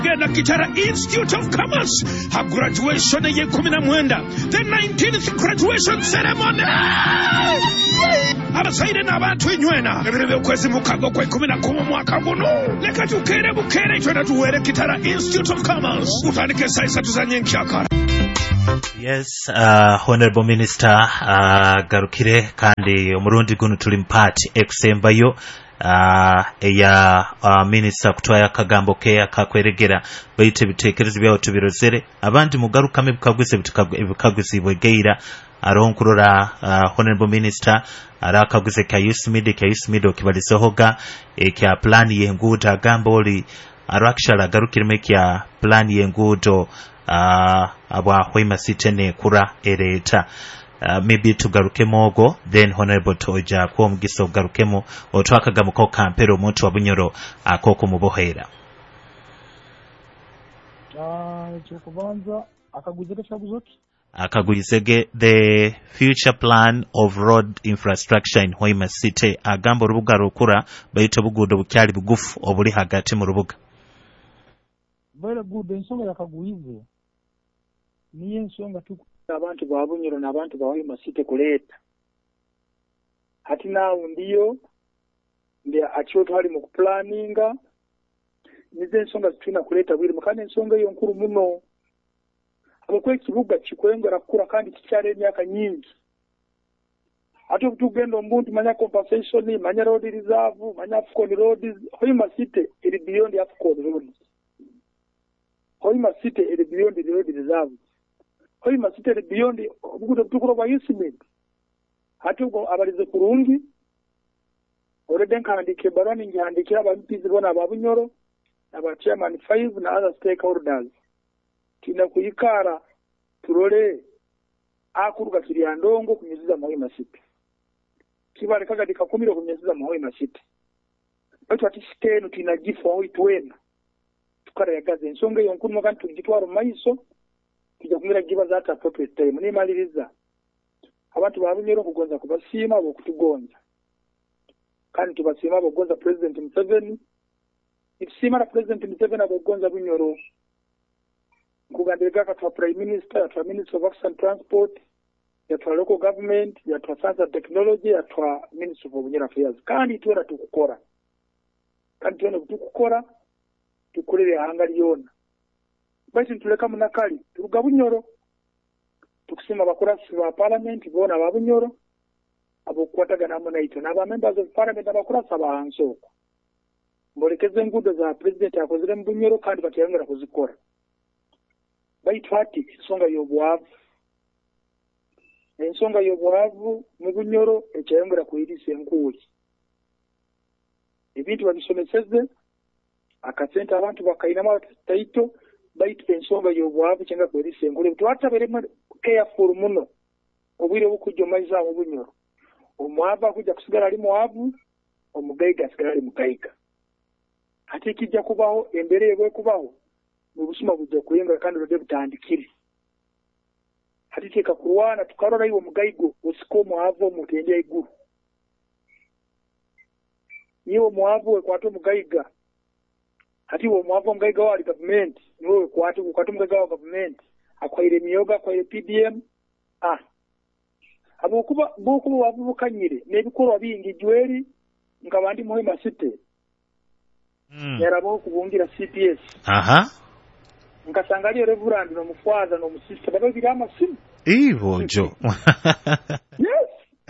Genda Kitara Institute of Commerce. Her graduation ye 19. The 19th graduation ceremony. Abasaire n'abantu inywena. Ebirebe kwezi mukago kwa 11 mwaka guno. Leka tukere bukere twenda tuwere Kitara Institute of Commerce. Utandike saisa tuzanye nkyakara. Yes, Honorable Minister, garukire kandi omurundi guno tuli mpati ekusembayo eya Minister kutwaya akagambo ke akakweregera bayite bitekerezo byawo tubirozere abandi mugarukame bukagwise bwegeira aronkurora Honorable Minister arakagwise ka USMID okibalizohoga ekya plan yengudo agamba oli arakshara garukirime kya plan yengudo abwa Hoima City ne kura ereta maybe tugarukemo ogo then Honorable Toja kwa mugiso garukemo otwakagamo ko kampero omuntu wabunyoro akoko mubohera kubanza akaguyizege the future plan of road infrastructure in Hoima City agamba urubuga rukura bayita bugudo bukyali bugufu obuli hagati mu rubuga very good ensonga yakaguyize niye ensonga tu abantu babunyiro n'abantu bawe masite kuleta hati nawo ndiyo acho twali mu planninga nize ensonga zituna kuleta bwiri mukane ensonga yo nkuru muno abakwe kibuga kikwengera kukura kandi kikyale emyaka nyingi ate tugenda omuntu manya compensation manya road reserve manya Afcon roads Hoima City iri beyond Afcon roads Hoima City iri beyond the road reserve Hoima City iri beyond obugudo butukuro bwa USMID ate ubwo abalize kurungi oredenka handike barani ngihandikira abampizi bona ababunyoro aba chairman 5 na other stakeholders tina kuyikara turole akuruga kiryandongo kunyiziza mu Hoima City kibale kagadi kakumiro kunyiziza mu Hoima City batu atishikeno tina gifo aho itwena tukara yagaze ensonga yo nkuru kandi tugitwara maiso kijya kumira giba zata appropriate time ni maliriza abantu babunyero kugonza kubasima abo kutugonza kandi tubasima abo kugonza President Museveni ifisima na President Museveni abo kugonza bunyoro kugandirika katwa Prime Minister atwa Minister of Works and Transport yatwa local government yatwa science and technology yatwa Minister of Bunyoro Affairs kandi twera tukukora kandi twena tukukora tukurire hanga lyona bati ntuleka munakali turuga bunyoro tukusima bakurasi ba parliament bona babunyoro abo kwataga namwe naito naba members of parliament abakurasa bahansoko mbolekeze ngudo za president akozire mu bunyoro kandi batiyangera kuzikora bayitwati ensonga y'obwavu mu bunyoro ekyayongera kuyirisa enkuli ebintu babisomeseze akasente abantu bakainama taito bayita ensonga y'obwavu kyenga kuyirisa enkuli twatabere careful muno obwire bukujja maiza mu bunyoro omwavu akujja kusigala ali mwavu omugaiga asigala ali mugaiga ate kijja kubaho embere ebwe kubaho mubusuma bujja kuyenga kandi rode butandikire hatiteka kuwana tukarora iwo mugaigo usiko mwavu mutende iguru niwo mwavu kwato mugaiga hati wo mwavu mugaiga wa government niwo kwato mugaiga wa government akwaire miyoga akwaire PDM abo kuba bokuba wavubukanyire nebikoro bingi jweri ngabandi mu Hoima City yarabo kubungira CPS nkasanga ali Reverend no mufwaza no musista baba biri amasimu njo yes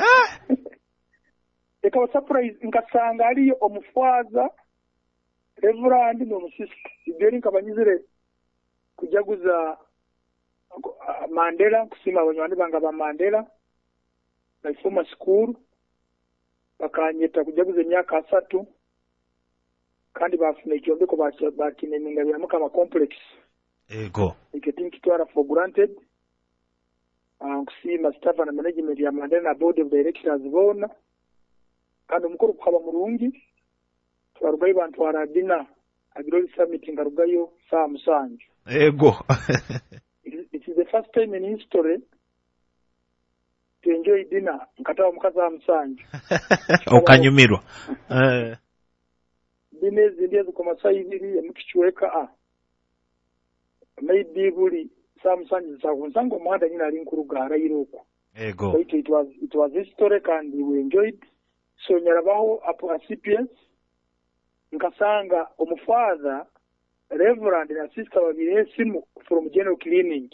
ekawa surprise nkasanga ali omufwaza Reverend no musista ibyo nkabanyizire kujaguza Mandela kusima abanywanyi banga ba Mandela na former school bakanyeta kujaguza emyaka 3 kandi bafuna ekyombeko bakineminga bya mukama complex ego iketinki twara for granted kusima staff na management ya Mandela na board of directors bona kandi umukuru kukaba murungi twarugayo bantu aradina agiroli summit ngarugayo saa musanju ego it is the first time in history to enjoy dinner nkatawa mukaza musanju okanyumirwa dinezi ndiye zikoma saa ibiri ya mukichweka maybe buli samusanyi sakunsanga omwanda nyina ali nkuluga arayiroko. Ego. But it was historic and we enjoyed. So nyarabaho recipients nkasanga omufather reverend na sister babiri esimu from general cleaning.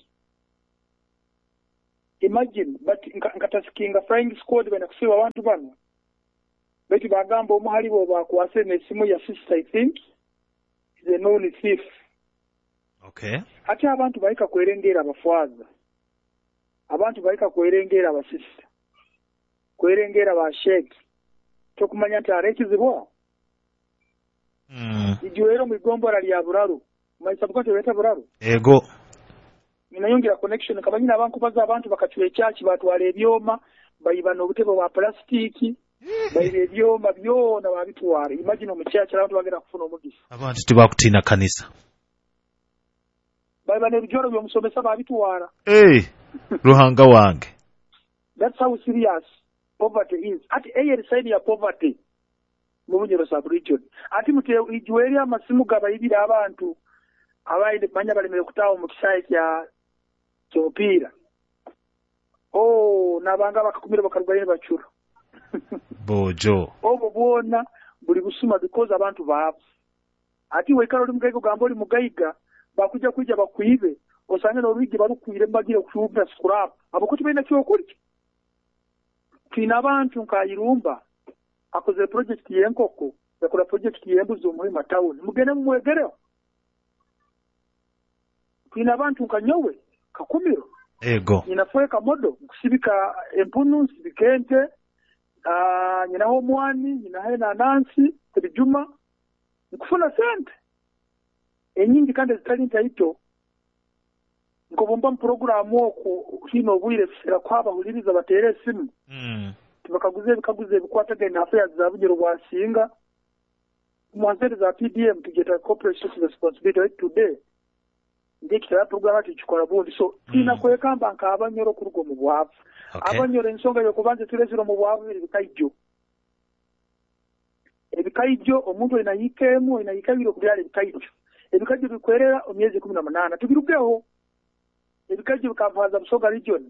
Imagine but nkatasikinga flying squad bana kusiba abantu bano. Beti bagamba omuhali bo bakwase nesimu ya sister I think is a known thief. Okay. Ati abantu baika kwerengera abafaza. Abantu baika kwerengera abasista. Kwerengera abashek. Tokumanya nti arekizibwa. Ijuero migombora lya buraru. Maisabukote weta buraru. Ego. Ninayongera connection kabanyina abantu baza abantu bakachwe church batwala ebyoma bayibana obutebe bwa plastiki. Bayibe ebyoma byona babitwala. Imagine omuchacha abantu bagenda kufuna omugisa. Abantu tibakutina kanisa. Bayibana ebijoro byomusomesa babitwala. Ruhanga wange. That's how serious poverty is. At a side ya poverty. Mubunyero sub-region. Ati ijueri amasimu gabayibira abantu. Abaide manya balemere kutawo mu kisayi kya kyopira. Nabanga bakakumira bakarugaye bachura. Bojo. Bwona buli busuma because abantu baabo. Ati wekalo limugaigo gamboli mugaiga bakuja kuja bakuibe. Osanga no rwigi barukwire mbagire kushubya scrap. Abakoti bina cyokuri. Twina abantu nkayirumba. Akoze project yenkoko. Yakora project yembuzo muri matown. Mugene mwegereo. Twina abantu nkanyowe kakumiro. Ego. Ninafweka modo kusibika empunu sibikente. Nyinaho mwani, nyinaho na Nancy, Juma. Nkufuna sente. Enyingi kandi zitali ntaito. Nkobomba program oko hino obwire fira kwaba huliriza batere simu. Tubakaguze bikwataga na affairs za bugero bwasinga. Mwanzeri za PDM tugeta corporate social responsibility today. Ndikira program ati chikola bondi so tina kwekamba nkabanyoro kurugo mu bwavu. Abanyoro ensonga yo kubanze tureziro mu bwavu ebikaijo. Ebikaijo omuntu ina yikemo ina yikabiro kubyala ebikaijo. Ebikaijo bikwerera omyezi 18 tubirukeho. Ebikaijo bikavaza Busoga region.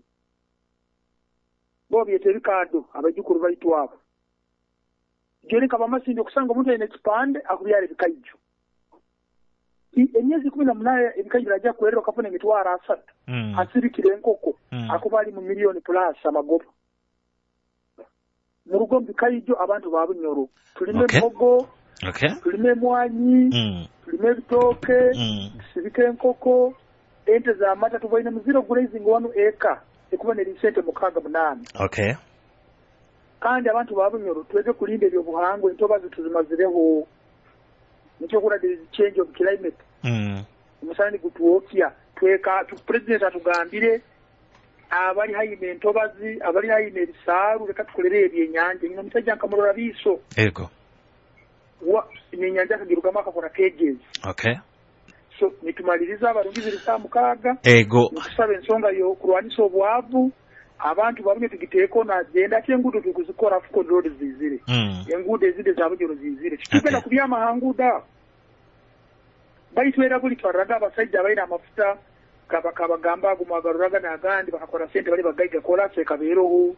Bobi eterikado abajukuru baitwabo. Jeri kaba masindi okusanga omuntu ina expand akubyala ebikaijo. Emyezi 18 ebikaijo rajja kwerera kafuna emitwara asatu. Asirikire enkoko akubali mu million plus amagoba. Mu rugo bikaijo abantu babunyoro. Tulime mogo. Tulime mwanyi. Tulime bitoke. Sibike enkoko. Ente za amata tuvaina mu zero grazing 1 acre. Ekubone lisente mukaga munana. Kandi abantu babunyoro tweze kulinda ebyo buhango entoba zituzimazireho. Nicho kula the change of climate. Musani gutuokya tweka president atugambire abali hayime entobazi abali hayime bisaru leka tukolere ebyenyanja nyina musajja nkamurora biso. Ego. Nyenyanja kagiruka maka kona cages. So nitumaliriza abarungizi lisamukaga. Ego. Nkusaba ensonga yo kurwanisa obwavu abantu babunye tugiteeko na agenda kyengudo tukuzikora fuko road zizire. Engudo ezide zabujoro zizire. Tukigenda kubyama hanguda. Baitwera buli twaraga abasajja abaina amafuta kabagamba gumagaruraga n'agandi bakakora sente bali bagaiga kola se kaberoho.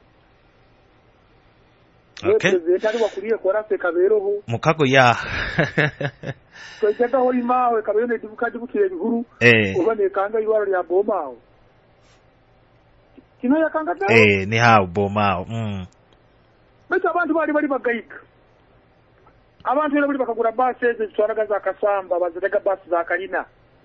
President wakuliye kola se kaberoho. Mukago ya. Twajja ho imawe kabeyone dibukadi bukire bihuru. Obane kanga iwaro lya bomao. Kino yakanga da? Ni hao bomao. Beta abantu bali bagaiga. Abantu bali bakagura bus ezitwaraga za Kasamba bazitega bus za Kalina.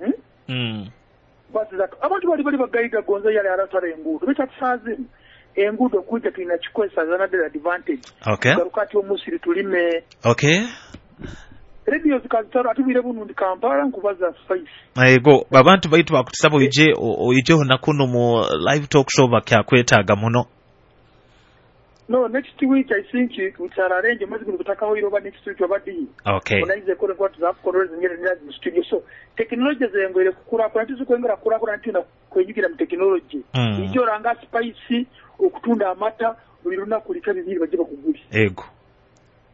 Bus za abantu bali bagaiga gonza yale aratwara engudo. Beta tsazi engudo kuja kina chikwesa zanadera advantage. Garukati omusiri tulime. Radio zikazitara atubire bunundi Kampala nkubaza spice. Ego babantu baitu bakutisabo ije nakuno mu live talk show bakyakwetaga muno. No, next week I think we shall arrange mazi kutaka ho iroba next week wabadi. Unaize kore kwa tuzap kore zingine mu studio so technology zengere kukura kwa ntizo kwengera kura kura ntina kwenyikira mu technology. Ijo ranga spice okutunda amata biruna kulika bibiri baje bakuguri. Ego.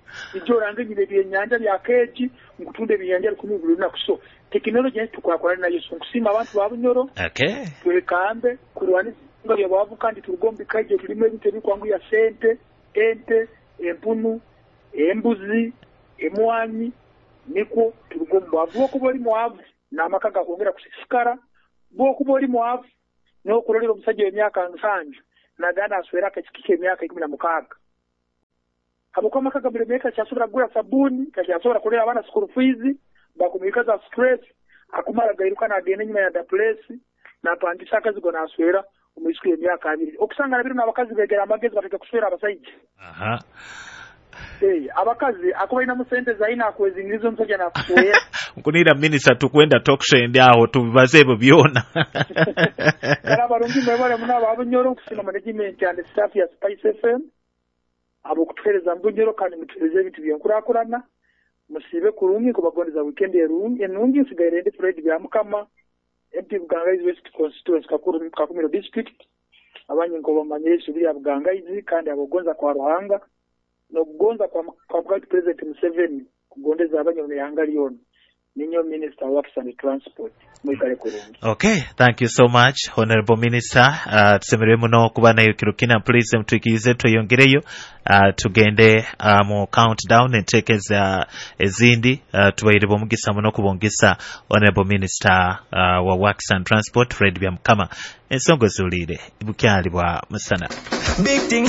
ijoranga nyine byennyanja bya keji ngutunde byennyanja 10 buli lunaku so technology tukwakola nayo so kusima abantu ba Bunyoro okay twekambe kulwani ngo yabavu kandi turugombi kaje tulimo ebintu bikwangu ya sente ente empunu embuzi emwanyi niko turugombi bavu okuboli mwavu namakaga kuongera kusikara bo kuboli mwavu no kulolero musajja emyaka nsanju nagana aswera kachikike emyaka 16 abukoma kagabule meka cyasubira gura sabuni kacyasubira kulera abana school fees bakumikaza stress akumara gairuka na agene nyuma ya da place na pandisa akazi gona aswera umwishu emyaka 2 okusanga biro nabakazi begera amagezi bateke kuswera abasaiji aha abakazi akubaina musente zaina akwezingirizo msajja na kuswera kunira minister tukwenda talk show ndi aho tubazebo byona kana barungi mwebale muna babunyoro kusina management and staff ya Spice FM abo kutuhereza Bunyoro kandi mutuhereze ibintu byankurakurana musibe kurungi ko bagondeza weekend yerungi enungi sigaire ndi Fred bya mukama MP Buganga West Constituency Kakumiro district abanyi ngo bamanyeshe bya Buganga kandi abogonza kwa Ruhanga no kugonza kwa President Museveni kugondeza abanyi yanga liyona ninyo Minister of Works and Transport mwikale kurungi. Okay, thank you so much Honorable Minister. Tusemere muno kuba nayo kirukina please mtukize tuyongereyo tugende mu countdown entekeza ezindi tubaire bomugisa muno kubongisa Honorable Minister wa Works and Transport Fred Byamukama ensongo zulire ibukyali bwa musana. Big things